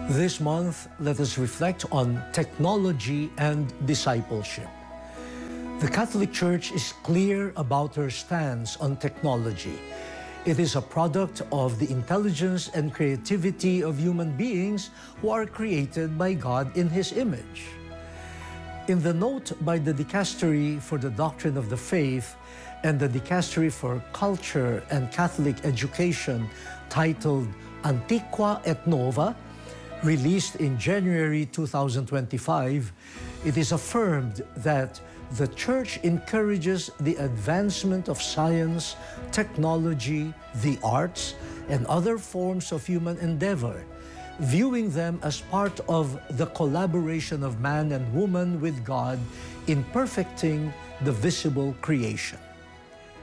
This month, let us reflect on technology and discipleship. The Catholic Church is clear about her stance on technology. It is a product of the intelligence and creativity of human beings who are created by God in His image. In the note by the Dicastery for the Doctrine of the Faith and the Dicastery for Culture and Catholic Education titled Antiqua et Nova, released in January 2025, it is affirmed that the Church encourages the advancement of science, technology, the arts, and other forms of human endeavor, viewing them as part of the collaboration of man and woman with God in perfecting the visible creation.